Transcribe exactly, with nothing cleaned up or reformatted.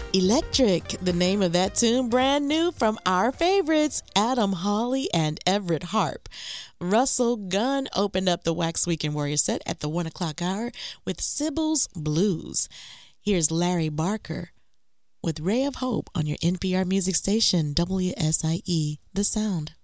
Electric, the name of that tune, brand new from our favorites, Adam Hawley and Everett Harp. Russell Gunn opened up the Wax Weekend Warrior set at the one o'clock hour with Sybil's Blues. Here's Larry Barker with Ray of Hope on your N P R music station, W S I E, The Sound.